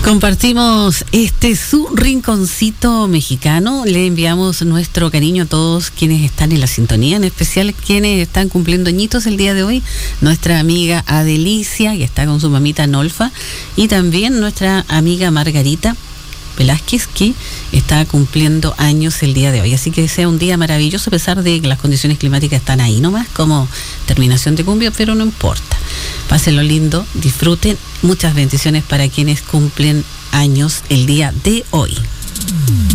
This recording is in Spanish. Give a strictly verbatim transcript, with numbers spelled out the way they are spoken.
Compartimos este su rinconcito mexicano. Le enviamos nuestro cariño a todos quienes están en la sintonía, en especial quienes están cumpliendo añitos el día de hoy. Nuestra amiga Adelicia, que está con su mamita Nolfa, y también nuestra amiga Margarita Velázquez, que está cumpliendo años el día de hoy. Así que sea un día maravilloso, a pesar de que las condiciones climáticas están ahí nomás, como terminación de cumbia, pero no importa. Pásenlo lindo, disfruten. Muchas bendiciones para quienes cumplen años el día de hoy.